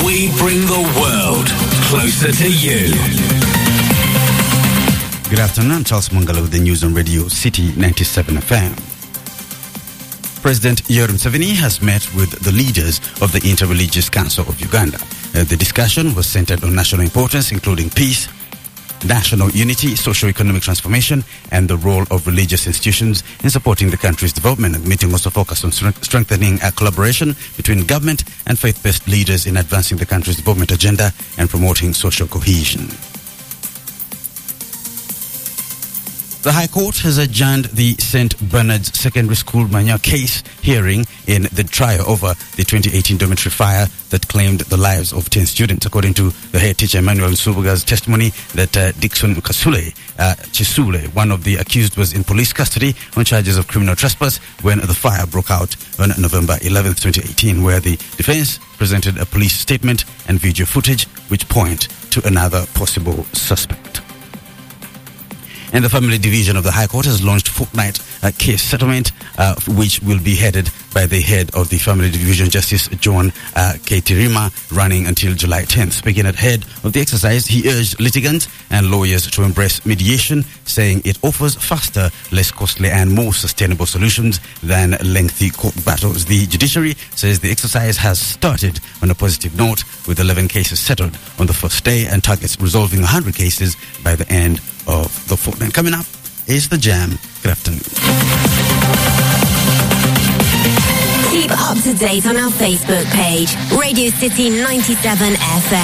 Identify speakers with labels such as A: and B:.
A: We bring the world closer to you.
B: Good afternoon, I'm Charles Mangala with the news on Radio City 97 FM. President Yoweri Museveni has met with the leaders of the Interreligious Council of Uganda. The discussion was centered on national importance, including peace, national unity, socio-economic transformation, and the role of religious institutions in supporting the country's development. The meeting also focused on strengthening collaboration between government and faith-based leaders in advancing the country's development agenda and promoting social cohesion. The High Court has adjourned the St. Bernard's Secondary School Manya case hearing in the trial over the 2018 dormitory fire that claimed the lives of 10 students. According to the head teacher Emmanuel Nsubuga's testimony, that Dixon Chisule, one of the accused, was in police custody on charges of criminal trespass when the fire broke out on November 11, 2018, where the defense presented a police statement and video footage which point to another possible suspect. And the Family Division of the High Court has launched fortnight case settlement, which will be headed by the head of the Family Division, Justice John Keitirima, running until July 10th. Speaking at head of the exercise, he urged litigants and lawyers to embrace mediation, saying it offers faster, less costly, and more sustainable solutions than lengthy court battles. The judiciary says the exercise has started on a positive note, with 11 cases settled on the first day and targets resolving 100 cases by the end of the fortnight. Coming up is The Jam. Good afternoon.
C: Keep up to date on our Facebook page, Radio City 97